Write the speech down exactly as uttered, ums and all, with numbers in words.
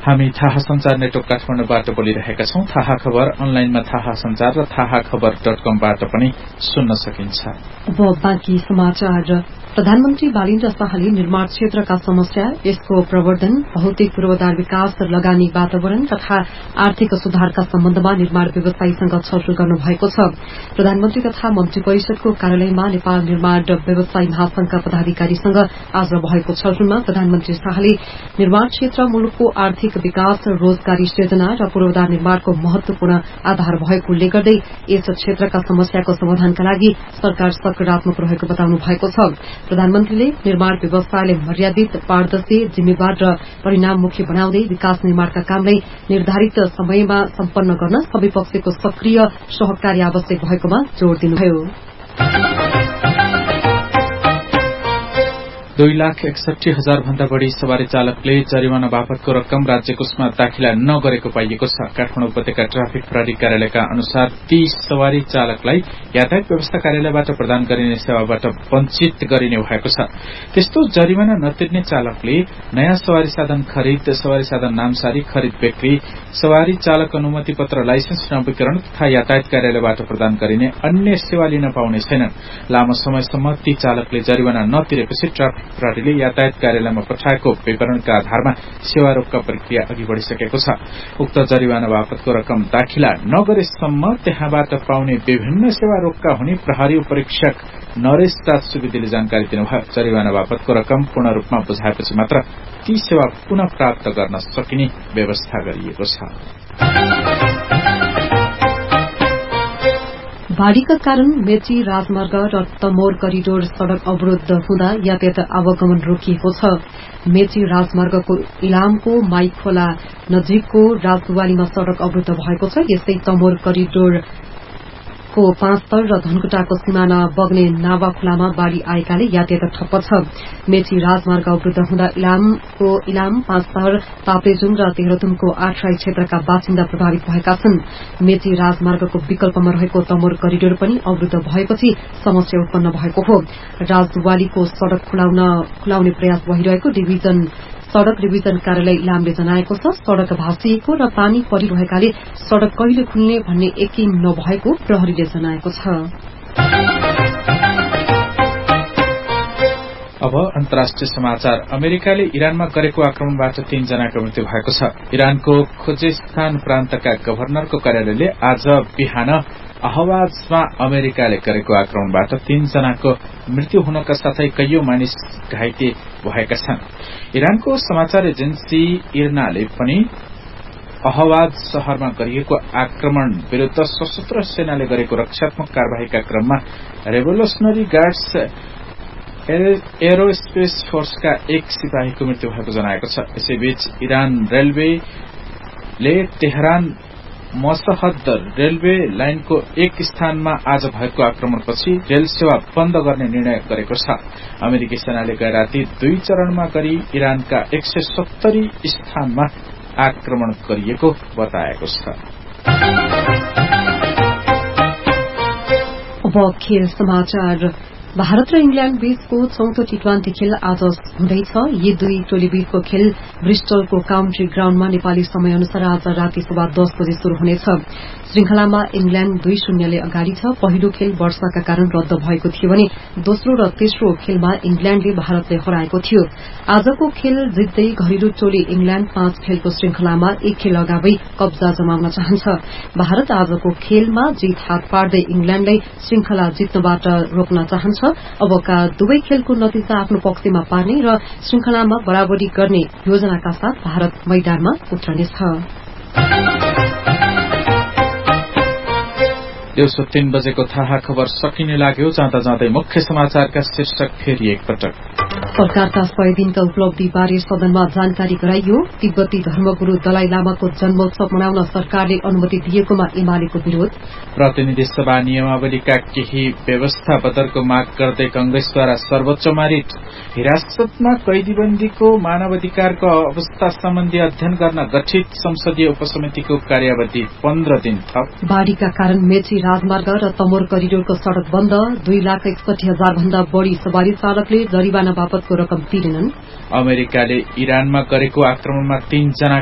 हामी थाहा संचार नेटवर्क काठमाडौँबाट बोलिरहेका छौं। थाहा खबर अनलाइनमा थाहा संचार र थाहा खबर डट कमबाट पनि सुन्न सकिन्छ। अब बाँकी समाचार। प्रधानमन्त्री बालिन्द्र शाहले निर्माण क्षेत्रका समस्या, यसको प्रवर्धन, भौतिक पूर्वाधार विकास, लगानी वातावरण तथा आर्थिक सुधारका सम्बन्धमा निर्माण व्यवसायीसँग छलफल गर्नु भएको छ। प्रधानमन्त्री तथा मन्त्री परिषदको कार्यालयमा नेपाल निर्माण व्यवसायी महासंघका पदाधिकारीसँग आज भएको छलफलमा प्रधानमन्त्री शाहले निर्माण क्षेत्र मुलुकको आर्थिक विकास, रोजगारी सृजना र पूर्वाधार निर्माणको महत्वपूर्ण आधार भएको उल्लेख गर्दै यस क्षेत्रका समस्याको समाधानका लागि सरकार सकारात्मक रहेको बताउनु भएको छ। प्रधानमन्त्रीले निर्माण व्यवसायलाई मर्यादित, पारदर्शी, जिम्मेवार र परिणाममुखी बनाउँदै विकास निर्माणका कामलाई निर्धारित समयमा सम्पन्न गर्न सबै पक्षको सक्रिय सहकारी आवश्यक भएकोमा जोड़ दिनुभयो। दुई लाख एकसठी हजार भन्दा बढ़ी सवारी चालकले जरिवाना बापतको रकम राज्य कोषमा दाखिला नगरेको पाइएको छ। काठमाडौँ उपत्यका ट्राफिक प्रहरी कार्यालयका अनुसार ती सवारी चालकलाई यातायात व्यवस्था कार्यालयबाट प्रदान गरिने सेवाबाट वञ्चित गरिने भएको छ। त्यस्तो जरिवाना नतिर्ने चालकले नयाँ सवारी साधन खरिद, सवारी साधन नामसारी, खरिद बिक्री, सवारी चालक अनुमति पत्र, लाइसेन्स नवीकरण तथा यातायात कार्यालयबाट प्रदान गरिने अन्य सेवा लिन पाउने छैनन्। लामो समयसम्म ती चालकले जरिवाना नतिरेपछि ट्राफिक प्रहरीले यातायात कार्यालयमा पठाएको विवरणका आधारमा सेवा रोकका प्रक्रिया अघि बढ़िसकेको छ। उक्त जरिवाना बापतको रकम दाखिला नगरेसम्म त्यहाँबाट पाउने विभिन्न सेवा रोकका हुने प्रहरी परीक्षक नरेश राज सुवेदीले जानकारी दिनुभयो। जरिवाना बापतको रकम पूर्ण रूपमा बुझाएपछि मात्र ती सेवा पुनः प्राप्त गर्न सकिने व्यवस्था गरिएको छ। बाढ़ीका कारण मेची राजमार्ग र तमोर करिडोर सड़क अवरूद्ध हुँदा यातायात आवागमन रोकिएको छ। मेची राजमार्गको इलामको माईखोला नजिकको राजदुवालीमा सड़क अवरूद्ध भएको छ। यस्तै तमोर करिडोर को पाँच तर र धनकुटाको सिमाना बग्ने नावा खोलामा बाढ़ी आएकाले यातायात ठप्प छ। मेची राजमार्ग अवरूद्ध हुँदा इलामको इलाम, पाँच तर, ताप्लेजुङ र तेह्रथुमको आठराई क्षेत्रका बासिन्दा प्रभावित भएका छन्। मेची राजमार्गको विकल्पमा रहेको तमोर करिडोर पनि अवरूद्ध भएपछि समस्या उत्पन्न भएको हो। राजदुवालीको सड़क खुलाउने प्रयास भइरहेको डिभिजन सड़क डिभिजन कार्यालय इलामले जनाएको छ। सड़क भाँसिएको र पानी परिरहेकाले सड़क कहिले खुल्ने भन्ने यकिन नभएको प्रहरीले जनाएको छ। अब अन्तर्राष्ट्रिय समाचार। अमेरिकाले इरानमा गरेको आक्रमणबाट तीनजनाको मृत्यु भएको छ। इरानको खुजेस्तान प्रान्तका गभर्नरको कार्यालयले आज बिहान अहवाजमा अमेरिकाले गरेको आक्रमणबाट तीनजनाको मृत्यु हुनका साथै कैयौं मानिस घाइते भएका छन्। इरानको समाचार एजेन्सी इर्नाले पनि अहवाज शहरमा गरिएको आक्रमण विरूद्ध सशस्त्र सेनाले गरेको रक्षात्मक कार्यवाहीका क्रममा रेभोल्युसनरी गार्ड्स एरोस्पेस फोर्सका एक सिपाहीको मृत्यु भएको जनाएको छ। यसैबीच इरान रेलवेले तेहरान मसहद रेलवे लाइनको एक स्थानमा आज भएको आक्रमणपछि रेल सेवा बन्द गर्ने निर्णय गरेको छ। अमेरिकी सेनाले गए राति दुई चरणमा गरी इरानका एक सय सत्तरी स्थानमा आक्रमण गरिएको बताएको छ। अब खेल समाचार। भारत र इंग्ल्याण्ड बीचको चौथो टी ट्वेन्टी खेल आज हुँदैछ। यी दुई टोली बीचको खेल ब्रिस्टलको काउन्ट्री ग्राउण्डमा नेपाली समय अनुसार आज राति सवा दस बजे शुरू हुनेछ। श्रृंखलामा इंग्ल्याण्ड दुई शून्यले अगाडि छ। पहिलो खेल वर्षाका कारण रद्द भएको थियो भने दोस्रो र तेस्रो खेलमा इंग्ल्याण्डले भारतलाई हराएको थियो। आजको खेल जित्दै घरेलु टोली इंग्ल्याण्ड पाँच खेलको श्रृंखलामा एक खेल अगावै कब्जा जमाउन चाहन्छ। भारत आजको खेलमा जित हात पार्दै इंग्ल्याण्डलाई श्रृंखला जित्नबाट रोक्न चाहन्छ। अबका दुवै खेलको नतिजा आफ्नो पक्षमा पार्ने र श्रृंखलामा बराबरी गर्ने योजनाका साथ भारत मैदानमा उत्रनेछ। दिउँसो तीन बजेको थाहा खबर सकिने लाग्यो। जाँदा जाँदै मुख्य समाचारका शीर्षक फेरि एकपटक। सरकारका सय दिनका उपलब्धि बारे सदनमा जानकारी गराइयो। तिब्बती धर्मगुरू दलाई लामाको जन्मोत्सव मनाउन सरकारले अनुमति दिएकोमा एमालेको विरोध। प्रतिनिधि सभा नियमावलीका केही व्यवस्था बदलको माग गर्दै कंग्रेसद्वारा सर्वोच्चमा रिट। हिरासतमा कैदीबन्दीको मानवाधिकारको अवस्था सम्बन्धी अध्ययन गर्न गठित संसदीय उपसमितिको कार्यावधि पन्ध्र दिन थप। बाढ़ीका कारण मेची राजमार्ग र तमोर करिडोरको सड़क बन्द। दुई लाख एकसठी हजार भन्दा बढ़ी सवारी चालकले जरिवाना बापतको रकम तिरेनन्। अमेरिकाले इरानमा गरेको आक्रमणमा तीनजना